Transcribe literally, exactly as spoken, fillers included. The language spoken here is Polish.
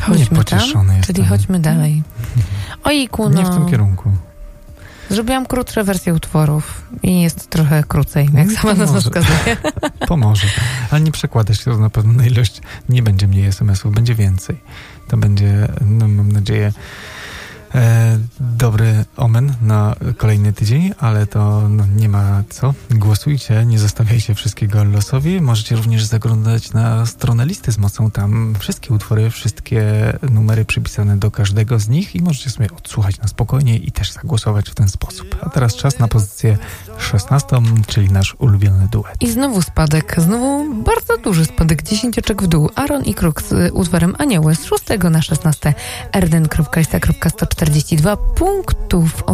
Chodźmy tam, jestem. czyli chodźmy dalej. Ojku, no. Nie w tym kierunku. Zrobiłam krótsze wersje utworów i jest trochę krócej, jak No, sama nazwa wskazuje. Pomoże. Ale nie przekłada się to na pewno na ilość. Nie będzie mniej es em esów, będzie więcej. To będzie, no, mam nadzieję, e, dobry omen na kolejny tydzień, ale to no, nie ma co. Głosujcie, nie zostawiajcie wszystkiego losowi. Możecie również zaglądać na stronę listy z mocą. Tam wszystkie utwory, wszystkie numery przypisane do każdego z nich i możecie sobie odsłuchać na spokojnie i też zagłosować w ten sposób. A teraz czas na pozycję szesnastą, czyli nasz ulubiony duet. I znowu spadek, znowu bardzo duży spadek, dziesięć oczek w dół. Aaron i Kruk z utworem Anioły z szóstego na szesnaste. Erden kropka sto czterdzieści dwa punktów.